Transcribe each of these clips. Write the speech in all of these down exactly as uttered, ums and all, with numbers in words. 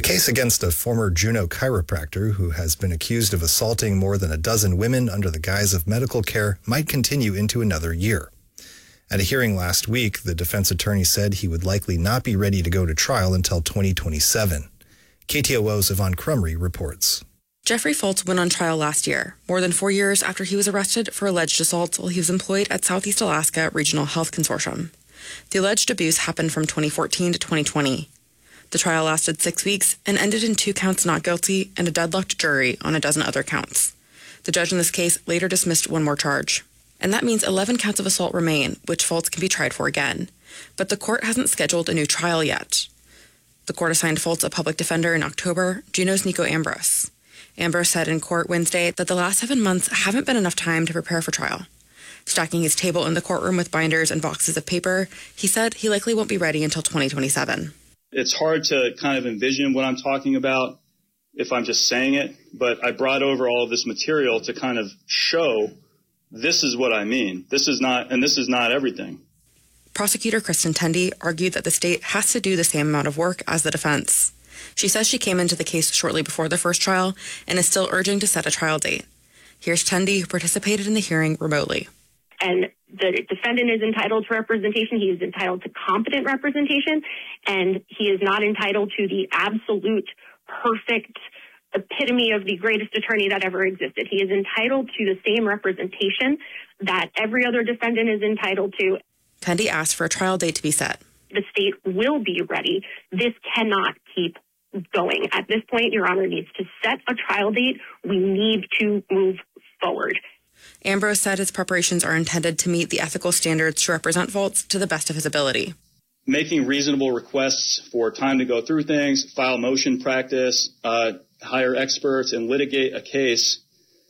case against a former Juneau chiropractor who has been accused of assaulting more than a dozen women under the guise of medical care might continue into another year. At a hearing last week, the defense attorney said he would likely not be ready to go to trial until twenty twenty-seven. K T O O's Yvonne Crumry reports. Jeffrey Fultz went on trial last year, more than four years after he was arrested for alleged assault while he was employed at Southeast Alaska Regional Health Consortium. The alleged abuse happened from twenty fourteen to twenty twenty. The trial lasted six weeks and ended in two counts not guilty and a deadlocked jury on a dozen other counts. The judge in this case later dismissed one more charge. And that means eleven counts of assault remain, which Fultz can be tried for again. But the court hasn't scheduled a new trial yet. The court assigned Fultz a public defender in October, Juneau's Nico Ambrose. Ambrose said in court Wednesday that the last seven months haven't been enough time to prepare for trial. Stacking his table in the courtroom with binders and boxes of paper, he said he likely won't be ready until twenty twenty-seven. It's hard to kind of envision what I'm talking about if I'm just saying it, but I brought over all of this material to kind of show this is what I mean. This is not, and this is not everything. Prosecutor Kristen Tendy argued that the state has to do the same amount of work as the defense. She says she came into the case shortly before the first trial and is still urging to set a trial date. Here's Tendy, who participated in the hearing remotely. And the defendant is entitled to representation. He is entitled to competent representation, and he is not entitled to the absolute perfect epitome of the greatest attorney that ever existed. He is entitled to the same representation that every other defendant is entitled to. Tendy asked for a trial date to be set. The state will be ready. This cannot keep going. At this point, Your Honor needs to set a trial date. We need to move forward. Ambrose said his preparations are intended to meet the ethical standards to represent Fultz to the best of his ability. Making reasonable requests for time to go through things, file motion practice, uh, hire experts, and litigate a case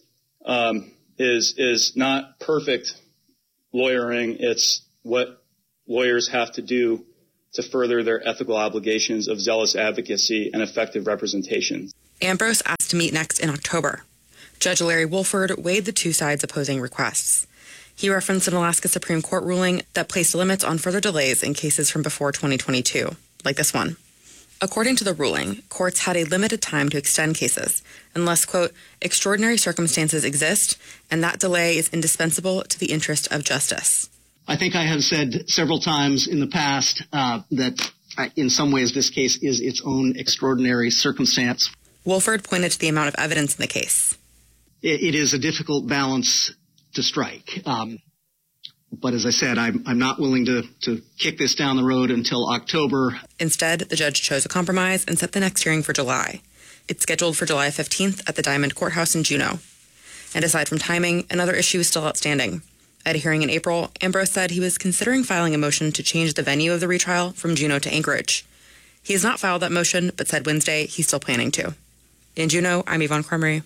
um, is is not perfect lawyering. It's what lawyers have to do to further their ethical obligations of zealous advocacy and effective representation. Ambrose asked to meet next in October. Judge Larry Wolford weighed the two sides' opposing requests. He referenced an Alaska Supreme Court ruling that placed limits on further delays in cases from before twenty twenty-two, like this one. According to the ruling, courts had a limited time to extend cases unless, quote, extraordinary circumstances exist, and that delay is indispensable to the interest of justice. I think I have said several times in the past uh, that uh, in some ways this case is its own extraordinary circumstance. Wolford pointed to the amount of evidence in the case. It, it is a difficult balance to strike. Um, but as I said, I'm, I'm not willing to, to kick this down the road until October. Instead, the judge chose a compromise and set the next hearing for July. It's scheduled for July fifteenth at the Diamond Courthouse in Juneau. And aside from timing, another issue is still outstanding. At a hearing in April, Ambrose said he was considering filing a motion to change the venue of the retrial from Juneau to Anchorage. He has not filed that motion, but said Wednesday he's still planning to. In Juneau, I'm Yvonne Crumry.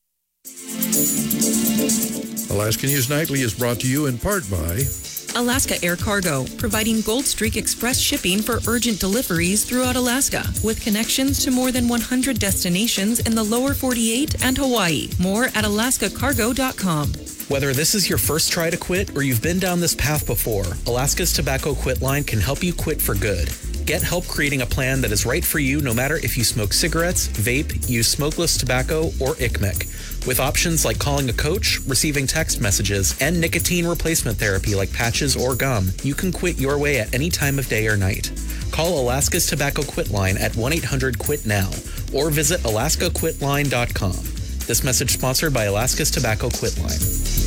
Alaska News Nightly is brought to you in part by Alaska Air Cargo, providing Gold Streak Express shipping for urgent deliveries throughout Alaska, with connections to more than one hundred destinations in the lower forty-eight and Hawaii. More at alaska cargo dot com. Whether this is your first try to quit or you've been down this path before, Alaska's Tobacco Quit Line can help you quit for good. Get help creating a plan that is right for you no matter if you smoke cigarettes, vape, use smokeless tobacco, or I C M E C. With options like calling a coach, receiving text messages, and nicotine replacement therapy like patches or gum, you can quit your way at any time of day or night. Call Alaska's Tobacco Quit Line at one eight hundred quit now or visit alaska quit line dot com. This message sponsored by Alaska's Tobacco Quit Line.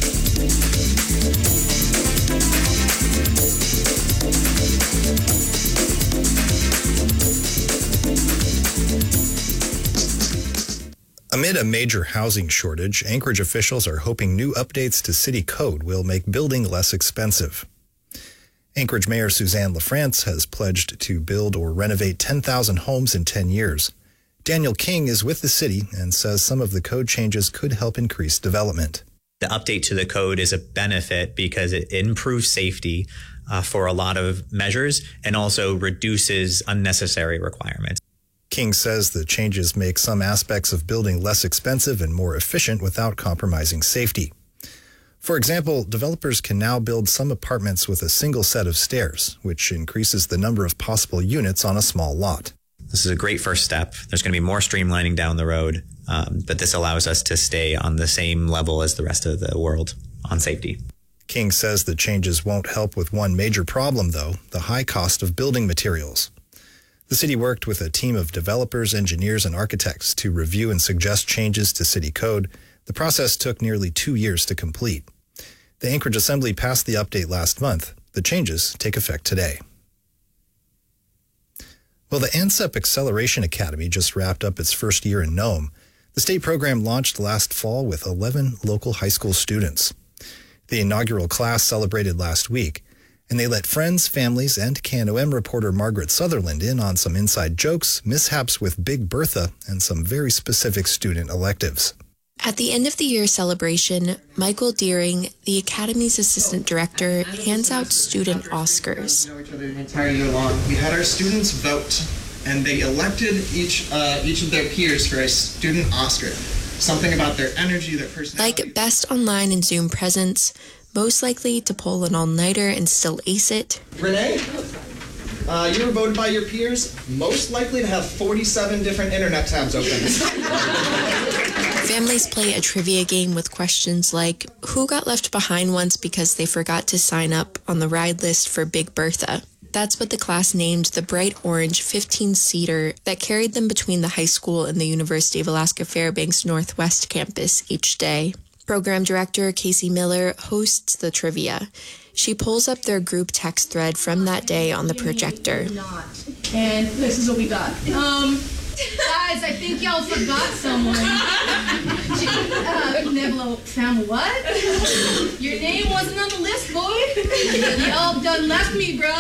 Amid a major housing shortage, Anchorage officials are hoping new updates to city code will make building less expensive. Anchorage Mayor Suzanne LaFrance has pledged to build or renovate ten thousand homes in ten years. Daniel King is with the city and says some of the code changes could help increase development. The update to the code is a benefit because it improves safety uh, for a lot of measures and also reduces unnecessary requirements. King says the changes make some aspects of building less expensive and more efficient without compromising safety. For example, developers can now build some apartments with a single set of stairs, which increases the number of possible units on a small lot. This is a great first step. There's going to be more streamlining down the road, um, but this allows us to stay on the same level as the rest of the world on safety. King says the changes won't help with one major problem, though, the high cost of building materials. The city worked with a team of developers, engineers, and architects to review and suggest changes to city code. The process took nearly two years to complete. The Anchorage Assembly passed the update last month. The changes take effect today. Well, the ANSEP Acceleration Academy just wrapped up its first year in Nome. The state program launched last fall with eleven local high school students. The inaugural class celebrated last week, and they let friends, families, and K N O M reporter Margaret Sutherland in on some inside jokes, mishaps with Big Bertha, and some very specific student electives. At the end of the year celebration, Michael Deering, the Academy's assistant director, hands out student Oscars. We know each other the entire year long. We had our students vote, and they elected each uh, each of their peers for a student Oscar. Something about their energy, their personality. Like best online and Zoom presence, most likely to pull an all-nighter and still ace it. Renee, uh, you were voted by your peers most likely to have forty-seven different internet tabs open. Families play a trivia game with questions like, who got left behind once because they forgot to sign up on the ride list for Big Bertha? That's what the class named the bright orange fifteen-seater that carried them between the high school and the University of Alaska Fairbanks Northwest campus each day. Program director Casey Miller hosts the trivia. She pulls up their group text thread from that day on the projector. And this is what we got. Um... Guys, I think y'all forgot someone. uh, Neblo, Sam, what? Your name wasn't on the list, boy. Y'all done left me, bro.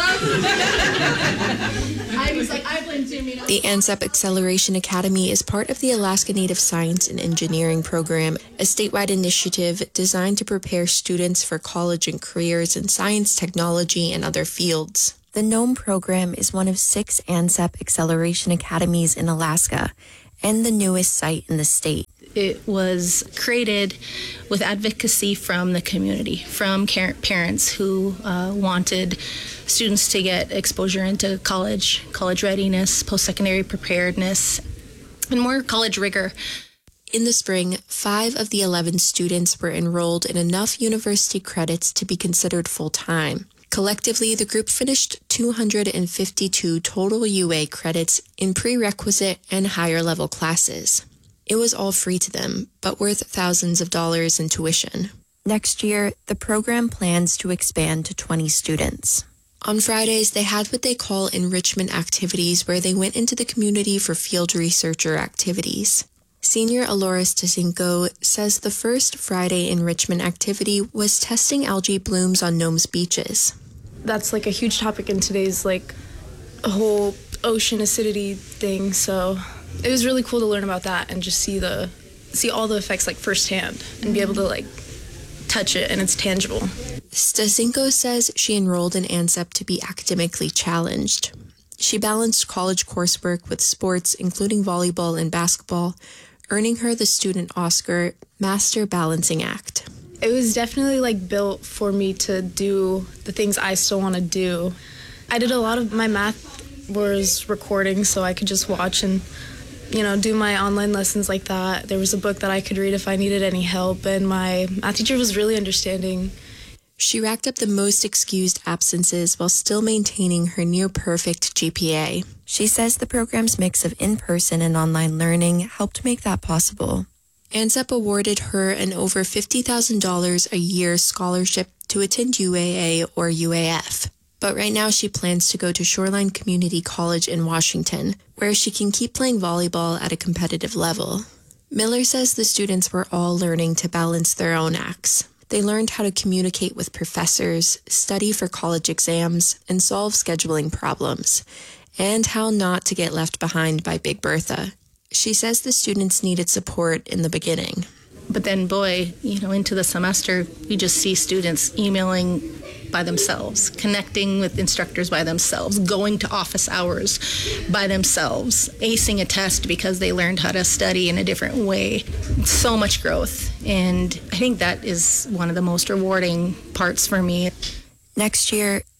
I was like, I blame Jimmy. The ANSEP Acceleration Academy is part of the Alaska Native Science and Engineering Program, a statewide initiative designed to prepare students for college and careers in science, technology, and other fields. The Nome program is one of six ANSEP Acceleration Academies in Alaska and the newest site in the state. It was created with advocacy from the community, from parents who uh, wanted students to get exposure into college, college readiness, post-secondary preparedness, and more college rigor. In the spring, five of the eleven students were enrolled in enough university credits to be considered full-time. Collectively, the group finished two hundred fifty-two total U A credits in prerequisite and higher-level classes. It was all free to them, but worth thousands of dollars in tuition. Next year, the program plans to expand to twenty students. On Fridays, they had what they call enrichment activities, where they went into the community for field researcher activities. Senior Aloris Tasinko says the first Friday enrichment activity was testing algae blooms on Nome's beaches. That's like a huge topic in today's like whole ocean acidity thing, so it was really cool to learn about that and just see the see all the effects like firsthand and be able to like touch it and it's tangible. Stasinko says she enrolled in ANSEP to be academically challenged. She balanced college coursework with sports, including volleyball and basketball, earning her the Student Oscar Master Balancing Act. It was definitely like built for me to do the things I still want to do. I did a lot of my math was recording, so I could just watch and, you know, do my online lessons like that. There was a book that I could read if I needed any help, and my math teacher was really understanding. She racked up the most excused absences while still maintaining her near-perfect G P A. She says the program's mix of in-person and online learning helped make that possible. ANSEP awarded her an over fifty thousand dollars a year scholarship to attend U A A or U A F. But right now she plans to go to Shoreline Community College in Washington, where she can keep playing volleyball at a competitive level. Miller says the students were all learning to balance their own acts. They learned how to communicate with professors, study for college exams, and solve scheduling problems, and how not to get left behind by Big Bertha. She says the students needed support in the beginning. But then, boy, you know, into the semester, you just see students emailing by themselves, connecting with instructors by themselves, going to office hours by themselves, acing a test because they learned how to study in a different way. So much growth. And I think that is one of the most rewarding parts for me. Next year,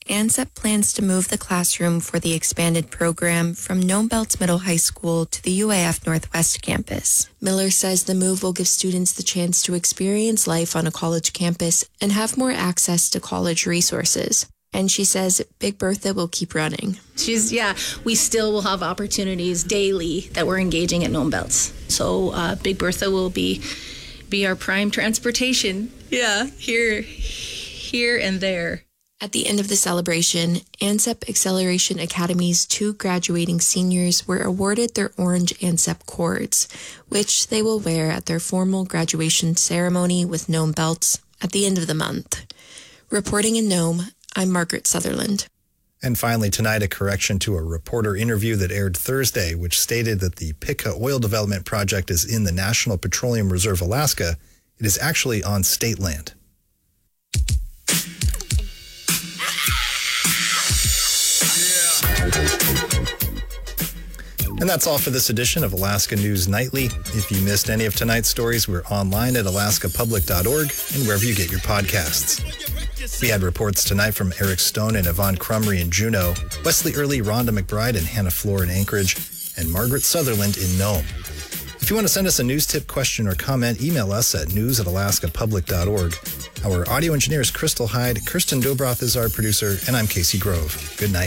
ANZEP plans to move the classroom for the expanded program from Nome Belts Middle High School to the U A F Northwest campus. Miller says the move will give students the chance to experience life on a college campus and have more access to college resources. And she says Big Bertha will keep running. She's, yeah, we still will have opportunities daily that we're engaging at Nome Belts. So uh, Big Bertha will be be our prime transportation. Yeah, here, here and there. At the end of the celebration, ANZEP Acceleration Academy's two graduating seniors were awarded their orange ANZEP cords, which they will wear at their formal graduation ceremony with Nome Belts at the end of the month. Reporting in Nome, I'm Margaret Sutherland. And finally, tonight, a correction to a reporter interview that aired Thursday, which stated that the Pitka Oil Development Project is in the National Petroleum Reserve, Alaska. It is actually on state land. And that's all for this edition of Alaska News Nightly. If you missed any of tonight's stories, we're online at alaska public dot org and wherever you get your podcasts. We had reports tonight from Eric Stone and Yvonne Crumry in Juneau, Wesley Early, Rhonda McBride, and Hannah Floor in Anchorage, and Margaret Sutherland in Nome. If you want to send us a news tip, question, or comment, email us at news at alaska public dot org. Our audio engineer is Crystal Hyde, Kirsten Dobroth is our producer, and I'm Casey Grove. Good night.